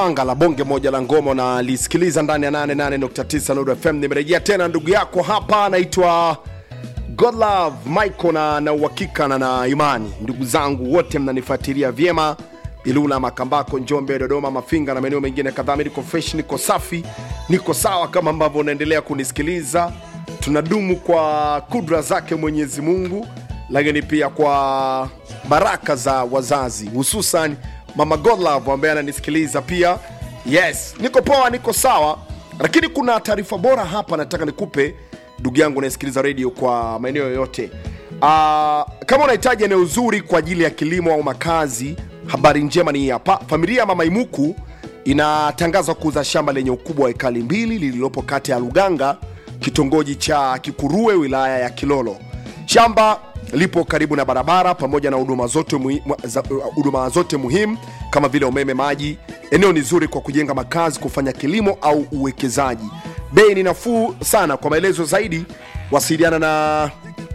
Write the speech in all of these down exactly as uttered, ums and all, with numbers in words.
Anga la bonge moja la ngoma na lisikiliza ndani ya nane nane nukta tisa Nuru F M. Nimerejea tena ndugu yako hapa, naitwa God Love Michael na na uhakika na, na imani. Ndugu zangu wote mnanifuatilia vyema Ilula, Makambako, Njombe, Dodoma, Mafinga na maeneo mengine kadhaa. Niko fresh, niko safi, niko sawa kama ambavyo unaendelea kunisikiliza. Tunadumu kwa kudra zake Mwenyezi Mungu, lakini pia kwa baraka za wazazi, hususan Mama God Love ambaye ananisikiliza pia. Yes, niko poa, niko sawa. Lakini kuna taarifa bora hapa nataka nikupe ndugu yangu unayesikiliza radio kwa maeneo yote. Ah, uh, kama unahitaji eneo zuri kwa ajili ya kilimo au makazi, habari njema ni hapa. Familia ya Mama Imuku inatangaza kuuza shamba lenye ukubwa wa ekari mbili lililopo kata ya Luganga, kitongoji cha Kikurue, wilaya ya Kilolo. Shamba lipo karibu na barabara pamoja na huduma zote muhimu huduma zote muhimu kama vile umeme, maji. Eneo ni zuri kwa kujenga makazi, kufanya kilimo au uwekezaji. Bei ni nafuu sana. Kwa maelezo zaidi wasiliana na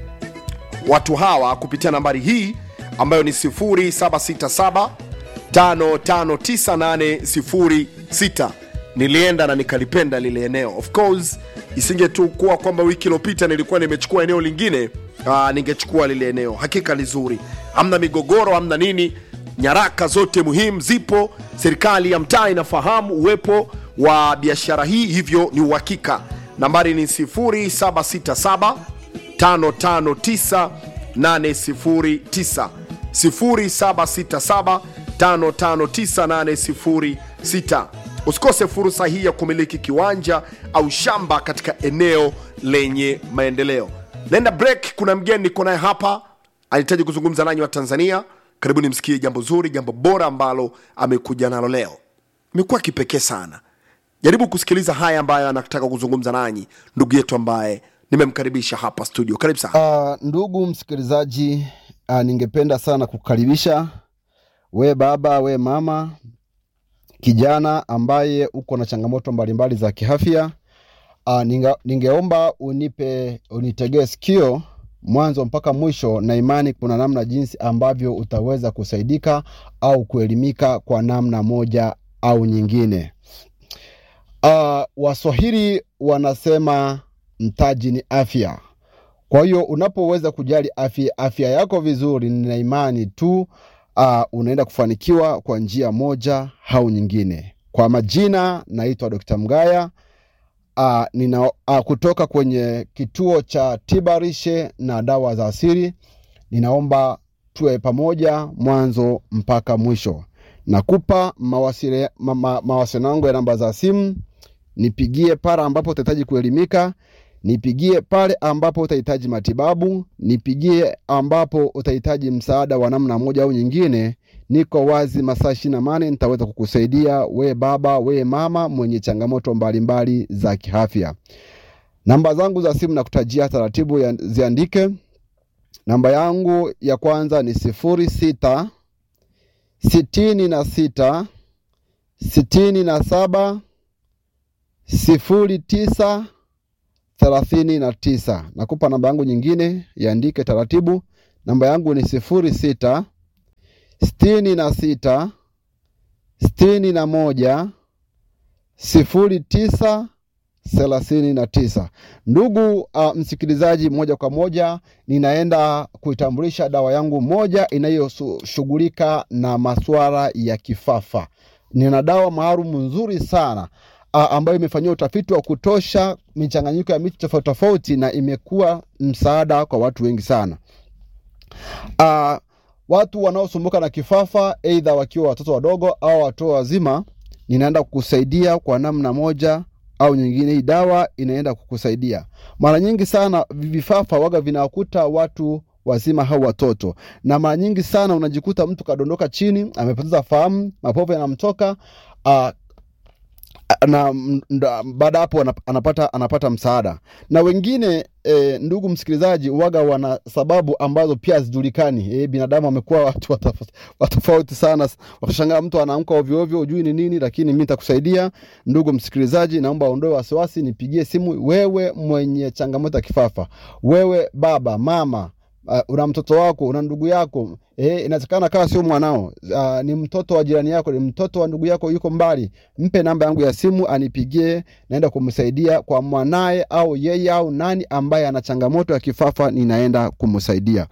watu hawa kupitia nambari hii ambayo ni sifuri saba sita saba tano tano tisa nane sifuri sita. Nilienda na nikalipenda lile eneo. Of course isinge tu kuwa kwamba wiki iliyopita nilikuwa nimechukua eneo lingine, uh, ningechukua lile eneo. Hakika ni zuri, hamna migogoro, hamna nini. Nyaraka zote muhimu zipo. Serikali ya mtaa inafahamu uwepo wa biashara hii, hivyo ni uhakika. Nambari ni sifuri saba sita saba tano tano tisa nane sifuri tisa, sifuri saba sita saba tano tano tisa nane sifuri sita. Usikose fursa hii ya kumiliki kiwanja au shamba katika eneo lenye maendeleo. Nenda break, kuna mgeni niko naye hapa anahitaji kuzungumza nanyi wa Tanzania. Karibu nimsikie jambo zuri, jambo bora ambalo amekuja nalo leo. Imekuwa kipekee sana. Jaribu kusikiliza haya ambayo anataka kuzungumza nanyi ndugu yetu ambaye nimemkaribisha hapa studio. Karibu sana. Uh, ndugu msikilizaji, uh, ningependa sana kukaribisha we baba, we mama, kijana ambaye uko na changamoto mbalimbali za kiafya. Uh, ninga, ningeomba unipe unitegee sikio mwanzo mpaka mwisho, na imani kuna namna jinsi ambavyo utaweza kusaidika au kuelimika kwa namna moja au nyingine. Uh, Waswahili wanasema mtaji ni afya. Kwa hiyo unapoweza kujali afya, afya yako vizuri, nina imani tu uh, unaenda kufanikiwa kwa njia moja au nyingine. Kwa majina naitwa Doctor Mgaya. Uh, nina uh, kutoka kwenye kituo cha tiba lishe na dawa za asili. Ninaomba tuwe pamoja mwanzo mpaka mwisho. Nakupa mawasiliano ma, ma, mawasiliano yangu ya namba za simu. Nipigie pale ambapo utahitaji kuelimika, nipigie pale ambapo utahitaji matibabu, nipigie ambapo utahitaji msaada wa namna moja au nyingine. Niko wazi masaa ishirini na nane, nitaweza kukusaidia we baba, we mama mwenye changamoto mbalimbali za kiafya. Namba zangu za simu nakutajia taratibu, ya ziandike. Namba yangu ya kwanza ni sifuri sita sitini na sita sitini na saba sifuri tisa thelathini na tisa. Nakupa namba yangu nyingine, yaandike taratibu. Namba yangu ni sifuri sita sitini na sita sitini na moja sifuri tisa thelathini na tisa. Ndugu uh, msikilizaji, moja kwa moja ninaenda kuitambulisha dawa yangu moja inayoshughulika na masuala ya kifafa. Nina dawa maalum nzuri sana uh, ambayo imefanywa utafiti wa kutosha, michanganyiko ya miti tofauti tofauti, na imekuwa msaada kwa watu wengi sana. Uh, watu wanaosumbuka na kifafa, aidha wakiwa watoto wadogo au watu wazima, ninaenda kukusaidia kwa namna moja au nyingine. Hii dawa inaenda kukusaidia. Mara nyingi sana vifafa waga vinakuta watu wazima au watoto, na mara nyingi sana unajikuta mtu kadondoka chini, amepoteza fahamu, mapovu yanamtoka, uh, na baada hapo anapata anapata msaada. Na wengine e, ndugu msikilizaji, waga wana sababu ambazo pia hazijulikani. E, binadamu wamekuwa watu tofauti sana. Wakishangaa mtu anaamka ovyo ovyo, hujui ni nini, lakini mimi nitakusaidia. Ndugu msikilizaji, naomba ondoe wasiwasi, nipigie simu wewe mwenye changamoto ya kifafa. Wewe baba, mama, uh, una mtoto wako, una ndugu yako, eh, inawezekana kama sio mwanao, uh, ni mtoto wa jirani yako, ni mtoto wa ndugu yako yuko mbali, mpe namba yangu ya simu anipigie, naenda kumsaidia kwa mwanae au yeye au nani ambaye ana changamoto ya kifafa, ninaenda kumsaidia.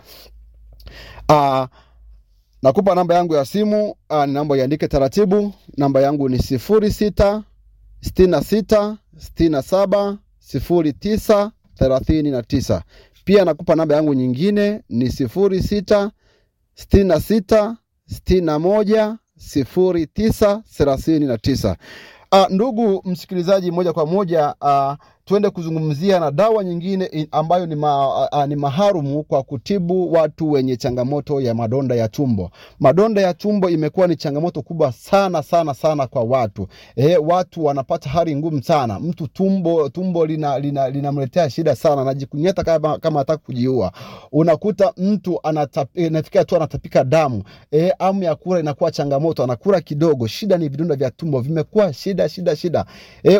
Ah, uh, nakupa namba yangu ya simu, uh, ni namba iandike taratibu. Namba yangu ni sifuri sita sitini na sita sitini na saba sifuri tisa thelathini na tisa. Pia nakupa namba yangu nyingine ni sifuri sita sitini na sita sitini na moja sifuri tisa thelathini na tisa. Uh, ndugu msikilizaji, moja kwa moja uh, tuende kuzungumzia na dawa nyingine ambayo ni, ma, uh, ni maharumu kwa kutibu watu wenye changamoto ya madonda ya tumbo. Madonda ya tumbo imekuwa ni changamoto kubwa sana sana sana kwa watu. Eh, watu wanapata hali ngumu sana. Mtu tumbo tumbo lina lina linamletea shida sana, anajikunyeta kama kama hataka kujiua. Unakuta mtu anafikia tu anatapika damu. Eh, amu ya kula inakuwa changamoto, anakula kidogo. Shida ni vidonda vya tumbo vimekuwa shida shida shida. Eh,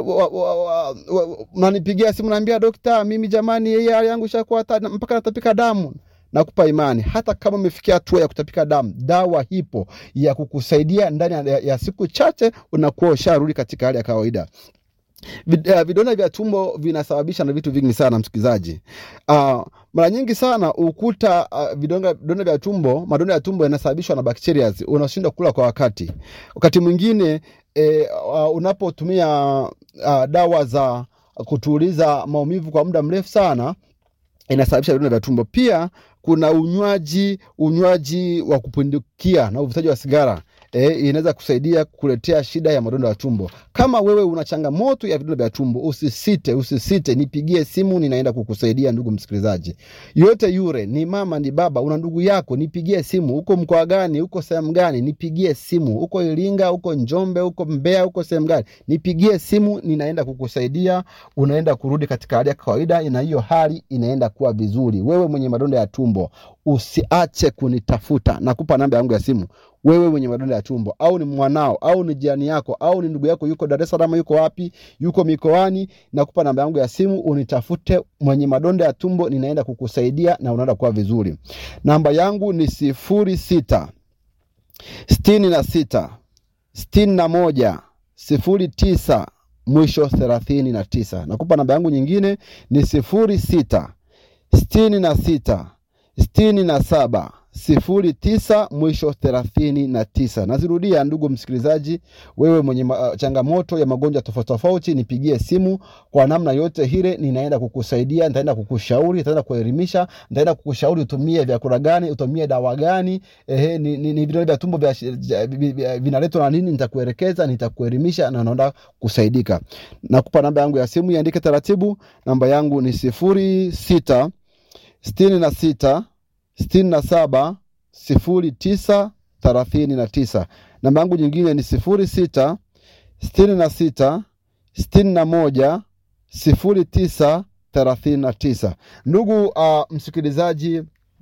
unanipigia simu naambia daktari, mimi jamani yeye hali yangu ishakuwa mpaka natapika damu. Nakupa imani, hata kama umefikia hatua ya kutapika damu, dawa ipo ya kukusaidia ndani ya, ya siku chache unakuwa usharudi katika hali ya kawaida. Vidonda vya tumbo vinasababisha na vitu vingi sana msikilizaji. Uh, mara nyingi sana ukuta uh, vidonda vidonda vya tumbo, madonda ya tumbo yanasababishwa na bacteria, unashindwa kula kwa wakati. Wakati mwingine eh, uh, unapotumia uh, dawa za kutuliza maumivu kwa muda mrefu sana, inasababisha vidonda vya tumbo. Pia kuna unywaji unywaji wa kupindukia na uvutaji wa sigara, eh, inaweza kusaidia kuletea shida ya madonda ya tumbo. Kama wewe una changamoto ya vidonda vya tumbo, usisite usisite nipigie simu, ninaenda kukusaidia ndugu msikilizaji. Yote yure, ni mama ni baba, una ndugu yako, nipigie simu. Uko mkoa gani, uko sehemu gani, nipigie simu. Uko Iringa, uko Njombe, uko Mbeya, uko sehemu gani, nipigie simu, ninaenda kukusaidia. Unaenda kurudi katika hali ya kawaida, na hiyo hali inaenda kuwa vizuri. Wewe mwenye madonda ya tumbo, usiache kunitafuta. Nakupa namba yangu ya simu. Wewe mwenye madonda ya tumbo, au ni mwanao, au ni jirani yako, au ni ndugu yako yuko Dar es Salaam, yuko wapi, yuko mikoani, nakupa namba yangu ya simu, unitafute. Mwenye madonda ya tumbo, ninaenda kukusaidia na unaenda kuwa vizuri. Namba yangu ni sifuri sita sitini na sita sitini na moja sifuri tisa mwisho thelathini na tisa. Nakupa namba yangu nyingine ni sifuri sita sitini na sita sitini na saba sifuri tisa mwisho thelathini na tisa. Nazirudia ndugu msikilizaji, wewe mwenye uh, changamoto ya magonjwa tofauti tofauti, nipigie simu kwa namna yote ile, ninaenda kukusaidia, nitaenda kukushauri, nitaenda kuelimisha, nitaenda kukushauri utumie vyakula gani, utumie dawa gani, ehe, ni, ni, ni vidonda vya tumbo vya vinaletwa na nini, nitakuelekeza, nitakuelimisha na naenda kusaidika. Nakupa namba yangu ya simu, iandike taratibu. Namba yangu ni sifuri sita sitini na sita sitini na saba sifuri tisa thelathini na tisa. Namba yangu nyingine ni sifuri sita sitini na sita sitini na moja sifuri tisa thelathini na tisa. Ndugu uh, msikilizaji,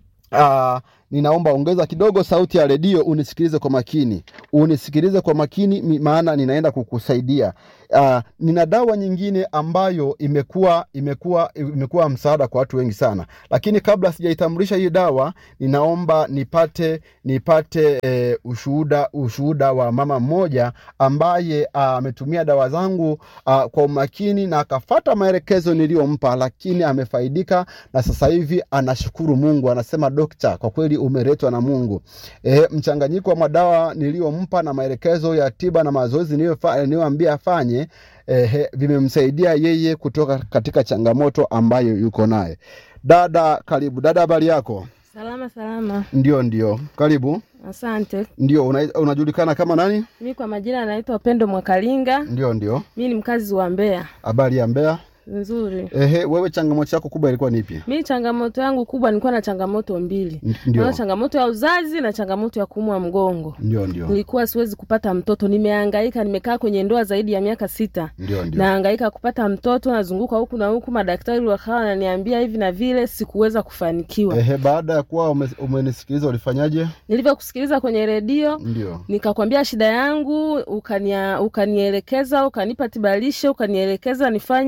uh, ninaomba ongeza kidogo sauti ya redio, unisikilize kwa makini. Unisikilize kwa makini, maana ninaenda kukusaidia. Uh, nina dawa nyingine ambayo imekuwa imekuwa imekuwa msaada kwa watu wengi sana. Lakini kabla sijaitambulisha hii dawa, ninaomba nipate nipate e, ushuhuda ushuhuda wa mama mmoja ambaye ametumia uh, dawa zangu uh, kwa umakini na akafuata maelekezo niliyompa, lakini amefaidika na sasa hivi anashukuru Mungu. Anasema, "Dokta, kwa kweli umeletwa na Mungu." Eh, mchanganyiko wa madawa niliyompa na maelekezo ya tiba na mazoezi niliyoambia afanye, eh, vimemsaidia yeye kutoka katika changamoto ambayo yuko naye. Dada, karibu. Dada, habari yako? Salama salama. Ndio ndio. Karibu. Asante. Ndio, una, unajulikana kama nani? Mimi kwa majina naitwa Pendo Mwakalinga. Ndio ndio. Mimi ni mkazi wa Mbeya. Habari ya Mbeya? Nzuri. Ehe, wewe changamoto yako kubwa ilikuwa ni ipi? Mimi changamoto yangu kubwa nilikuwa na changamoto mbili. Ndio. Changamoto ya uzazi na changamoto ya kuumwa mgongo. Ndio ndio. Nilikuwa siwezi kupata mtoto. Nimehangaika, nimekaa kwenye ndoa zaidi ya miaka sita. Ndio ndio. Nahangaika kupata mtoto, nazunguka huku na huku, madaktari wakawa wananiambia hivi na vile, sikuweza kufanikiwa. Ehe, baada ya kuwa umenisikiliza ulifanyaje? Nilivyokusikiliza kwenye redio, ndio, nikakwambia shida yangu, ukania ukanielekeza, ukanipa tibalishe, ukanielekeza nifanye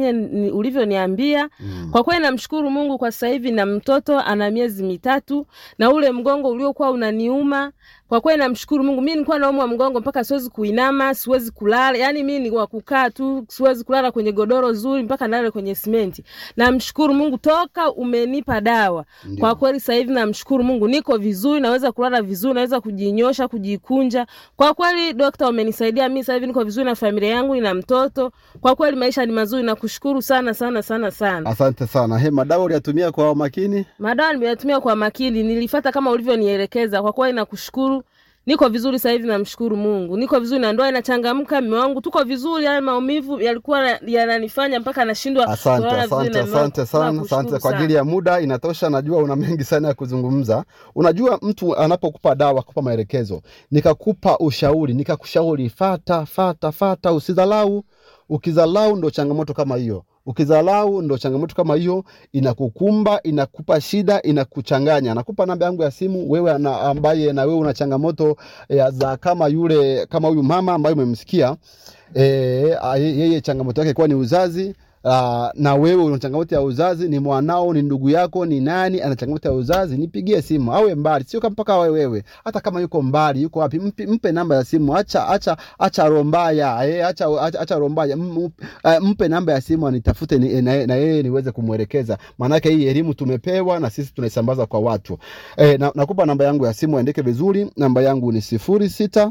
ulivyo ulivyoniambia. Mm. Kwa kweli namshukuru Mungu kwa sasa hivi na mtoto ana miezi mitatu na ule mgongo uliokuwa unaniuma. Kwa kweli namshukuru Mungu. Mimi nilikuwa naumwa mgongo mpaka siwezi kuinama, siwezi kulala. Yaani mimi ni wa kukaa tu, siwezi kulala kwenye godoro zuri mpaka nalale kwenye simenti. Namshukuru Mungu toka umenipa dawa. Ndiyo. Kwa kweli sasa hivi namshukuru Mungu niko vizuri, naweza kulala vizuri, naweza kujinyosha, kujikunja. Kwa kweli daktari umenisaidia mimi sasa hivi niko vizuri na familia yangu na mtoto. Kwa kweli maisha ni mazuri na kushukuru sana sana sana sana. Asante sana. He, madawa uliyatumia kwa makini? Madawa nimeyatumia kwa makini, nilifuata kama ulivyonielekeza. Kwa kweli nakushukuru. Niko vizuri sasa hivi namshukuru Mungu. Niko vizuri na ndoa inachangamka, mume wangu tuko vizuri, yale maumivu yalikuwa yananifanya mpaka nashindwa. Asante, asante, asante sana. Asante kwa ajili ya muda inatosha, najua una mengi sana ya kuzungumza. Unajua mtu anapokupa dawa, kupa maelekezo, nikakupa ushauri, nikakushauri fata fata fata, usidhalau. Ukidhalau ndo changamoto kama hiyo. Ukidhalau ndo changamoto kama hiyo inakukumba, inakupa shida, inakuchanganya. Nakupa namba yangu ya simu wewe na ambaye na wewe una changamoto ya za kama yule kama huyu mama ambaye umemsikia. Eh, yeye changamoto yake kwa ni uzazi. Uh, na wewe una changamoto ya uzazi, ni mwanao, ni ndugu yako, ni nani ana changamoto ya uzazi, nipigie simu. Awe mbali, sio kama mpaka wewe wewe. Hata kama yuko mbali, yuko wapi, mpe, mpe namba ya simu. Acha acha acha rombaya, eh acha acha, acha rombaya. Mpe namba ya simu anitafute ni, na, na yeye niweze kumuelekeza. Maana yake hii elimu tumepewa na sisi tunaisambaza kwa watu. Eh na, nakupa namba yangu ya simu, andike vizuri. Namba yangu ni sifuri sita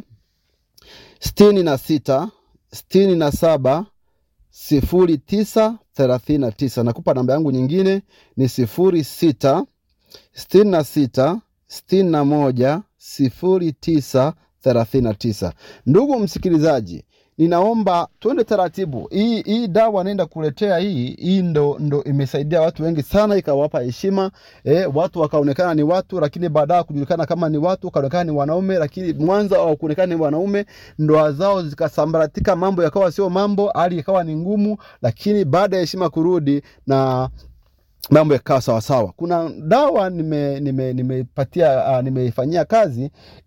sitini na sita sitini na saba sifuri tisa thelathini na tisa. Nakupa namba yangu nyingine ni sifuri sita sitini na sita sitini na moja sifuri tisa thelathini na tisa. Ndugu msikilizaji, ninaomba tuende taratibu. Hii hii dawa naenda kuletea hii, hii ndo ndo imesaidia watu wengi sana, ikawapa heshima. Eh, watu wakaonekana ni watu lakini baadaye kujulikana kama ni watu, wakaonekana ni wanaume lakini mwanzo au kuonekana ni wanaume, ndoa zao zikasambaratika, mambo yakawa sio mambo, hali ikawa ni ngumu, lakini baada ya heshima kurudi na mambo yakawa sawa sawa. Kuna dawa nime nime nimepatia uh, nimeifanyia kazi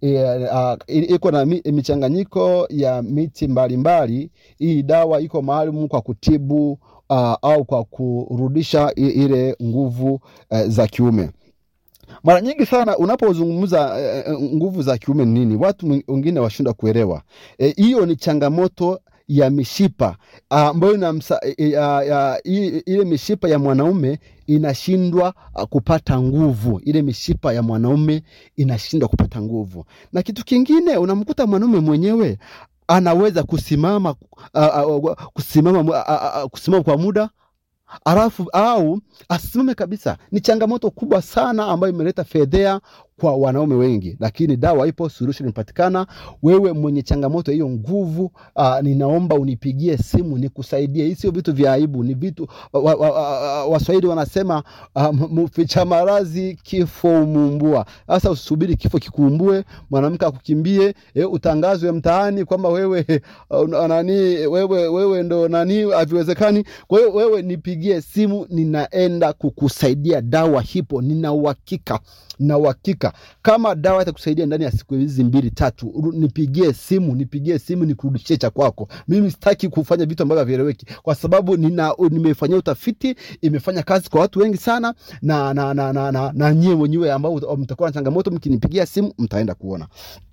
iko uh, na michanganyiko ya miti mbalimbali. Hii dawa iko maalum kwa kutibu uh, au kwa kurudisha ile nguvu uh, za kiume. Mara nyingi sana unapozungumza uh, nguvu za kiume ni nini, watu wengine washindwa kuelewa. Hiyo uh, ni changamoto ya mishipa ambayo uh, inamsa uh, uh, ile mishipa ya mwanaume inashindwa uh, kupata nguvu. Ile mishipa ya mwanaume inashindwa kupata nguvu. Na kitu kingine, unamkuta mwanaume mwenyewe anaweza kusimama uh, uh, kusimama uh, uh, kusimama kwa muda alafu au asimame kabisa. Ni changamoto kubwa sana ambayo imeleta fedhea kwa wanaume wengi, lakini dawa ipo, solution inapatikana. Wewe mwenye changamoto hiyo nguvu, uh, ninaomba unipigie simu nikusaidie. Hii sio vitu vya aibu, ni vitu Waswahili wa, wa, wa wanasema uh, mficha maradhi kifo umumbua. Sasa usubiri kifo kikuumbue, mwanamke akukimbie, eh, utangazwe mtaani kwamba wewe uh, nani wewe wewe ndo nani, haviwezekani. Kwa hiyo wewe nipigie simu, ninaenda kukusaidia. Dawa hipo, nina uhakika na uhakika kama dawa itakusaidia ndani ya siku hizi mbili tatu, nipigie simu, nipigie simu nikurudishie cha kwako. Mimi sitaki kufanya vitu ambavyo havieleweki, kwa sababu nina nimefanyia utafiti, imefanya kazi kwa watu wengi sana, na na na na, na, na nyie wenyewe ambao mtakuwa na changamoto mkinipigia simu mtaenda kuona.